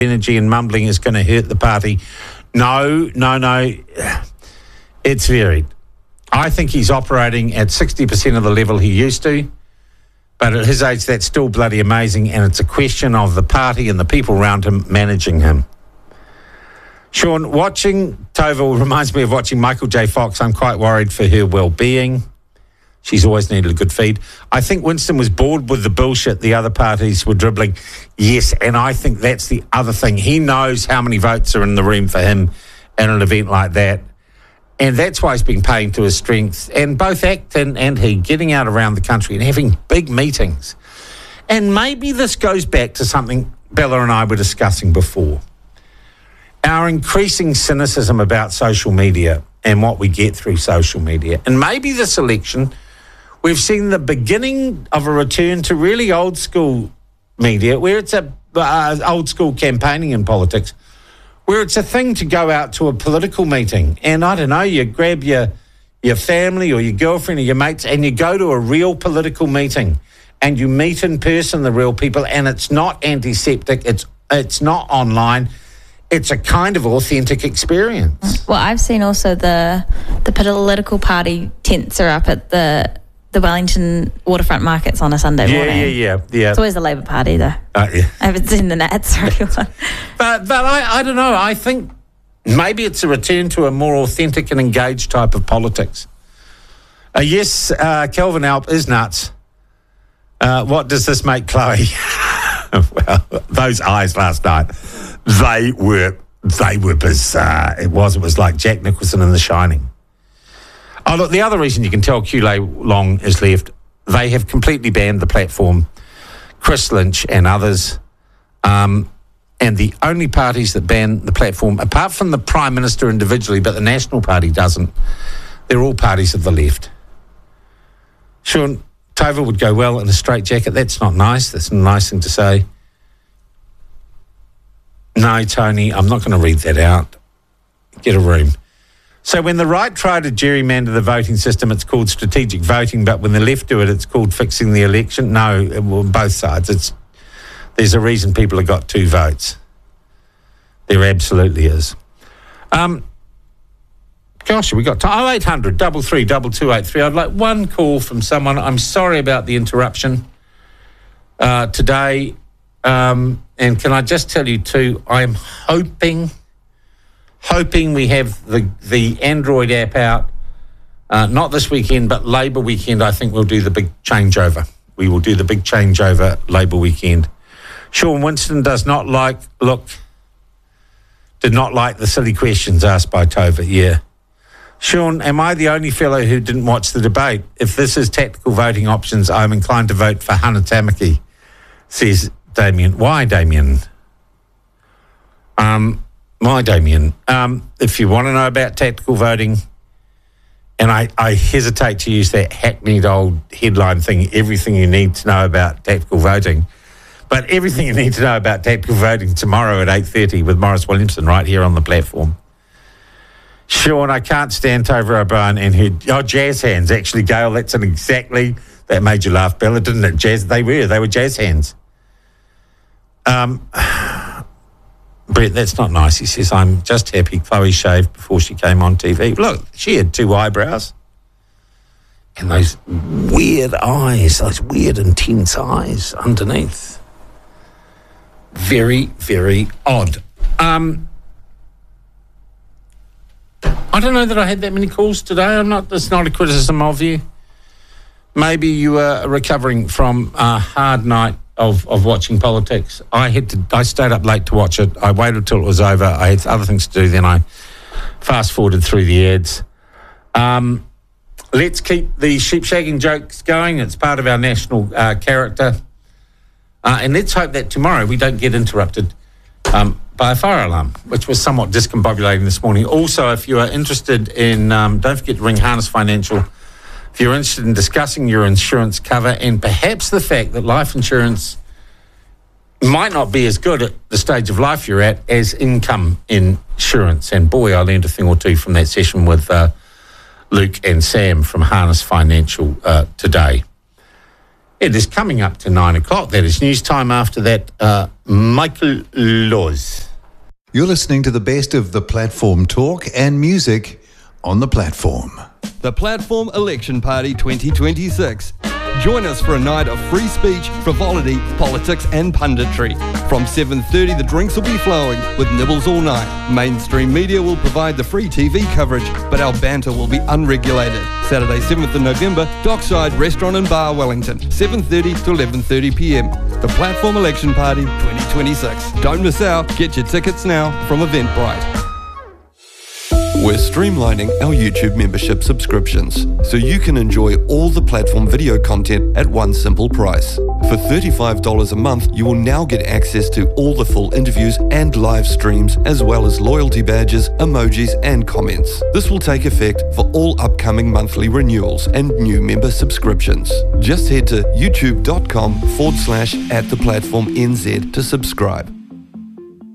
energy and mumbling is going to hurt the party. No. It's varied. I think he's operating at 60% of the level he used to. But at his age, that's still bloody amazing, and it's a question of the party and the people around him managing him. Sean, watching Tova reminds me of watching Michael J. Fox. I'm quite worried for her well-being. She's always needed a good feed. I think Winston was bored with the bullshit the other parties were dribbling. Yes, and I think that's the other thing. He knows how many votes are in the room for him at an event like that. And that's why he's been playing to his strengths. And both Acton and he getting out around the country and having big meetings. And maybe this goes back to something Bella and I were discussing before. Our increasing cynicism about social media and what we get through social media. And maybe this election, we've seen the beginning of a return to really old school media, where it's a old school campaigning in politics, where it's a thing to go out to a political meeting and, I don't know, you grab your family or your girlfriend or your mates and you go to a real political meeting and you meet in person the real people, and it's not antiseptic, it's not online, it's a kind of authentic experience. Well, I've seen also the political party tents are up at the Wellington waterfront markets on a Sunday morning. Yeah. It's always the Labour Party, though. Yeah. I haven't seen the Nats or anyone. But I don't know. I think maybe it's a return to a more authentic and engaged type of politics. Yes, Kelvin Alp is nuts. What does this make Chloe? Well, those eyes last night, they were bizarre. It was like Jack Nicholson in The Shining. Oh, look, the other reason you can tell QLA Long is left, they have completely banned the platform, Chris Lynch and others, and the only parties that ban the platform, apart from the Prime Minister individually, but the National Party doesn't, they're all parties of the left. Sean, Tova would go well in a straitjacket. That's not nice. That's a nice thing to say. No, Tony, I'm not going to read that out. Get a room. So when the right try to gerrymander the voting system, it's called strategic voting, but when the left do it, it's called fixing the election. No, well, both sides. There's a reason people have got 2 votes. There absolutely is. Gosh, we got time. 0800 333 2283. I'd like one call from someone. I'm sorry about the interruption today. And can I just tell you too, I'm hoping we have the Android app out, not this weekend, but Labour weekend. I think we'll do the big changeover. We will do the big changeover Labour weekend. Sean Winston did not like the silly questions asked by Tova. Yeah. Sean, am I the only fellow who didn't watch the debate? If this is tactical voting options, I'm inclined to vote for Hannah Tamaki, says Damien. Why, Damien? Why, Damien? If you want to know about tactical voting, and I hesitate to use that hackneyed old headline thing, everything you need to know about tactical voting, but everything you need to know about tactical voting tomorrow at 8:30 with Morris Williamson right here on the platform. Sean, I can't stand Tova O'Brien and her jazz hands. Actually, Gail, that made you laugh, Bella, didn't it? They were jazz hands. Brett, that's not nice. He says, I'm just happy Chloe shaved before she came on TV. Look, she had 2 eyebrows. And those weird eyes, those weird intense eyes underneath. Very, very odd. I don't know that I had that many calls today. It's not a criticism of you. Maybe you were recovering from a hard night of watching politics. I stayed up late to watch it. I waited till it was over. I had other things to do. Then I fast forwarded through the ads. Let's keep the sheep shagging jokes going. It's part of our national character. And let's hope that tomorrow we don't get interrupted by a fire alarm, which was somewhat discombobulating this morning. Also, if you are interested in, don't forget to ring Harness Financial. If you're interested in discussing your insurance cover and perhaps the fact that life insurance might not be as good at the stage of life you're at as income insurance. And boy, I learned a thing or two from that session with Luke and Sam from Harness Financial today. It is coming up to 9 o'clock. That is news time. After that, Michael Laws. You're listening to the best of the platform talk and music on the platform. The Platform Election Party 2026. Join us for a night of free speech, frivolity, politics and punditry. From 7:30 the drinks will be flowing with nibbles all night. Mainstream media will provide the free TV coverage, but our banter will be unregulated. Saturday 7th of November, Dockside Restaurant and Bar, Wellington, 7:30 to 11:30 p.m. The Platform Election Party 2026. Don't miss out. Get your tickets now from Eventbrite. We're streamlining our YouTube membership subscriptions so you can enjoy all the platform video content at one simple price. For $35 a month, you will now get access to all the full interviews and live streams, as well as loyalty badges, emojis and comments. This will take effect for all upcoming monthly renewals and new member subscriptions. Just head to youtube.com/@theplatformnz to subscribe.